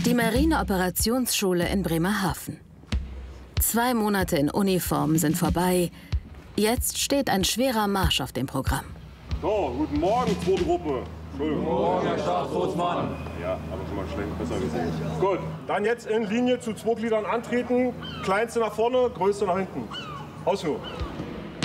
Die Marine-Operationsschule in Bremerhaven. 2 Monate in Uniform sind vorbei. Jetzt steht ein schwerer Marsch auf dem Programm. So, guten Morgen, zweite Gruppe. Guten Morgen, Herr Stabsbootsmann. Ja, aber schon mal schlecht, besser gesehen. Gut, dann jetzt in Linie zu 2 Gliedern antreten. Kleinste nach vorne, größte nach hinten. Ausführung.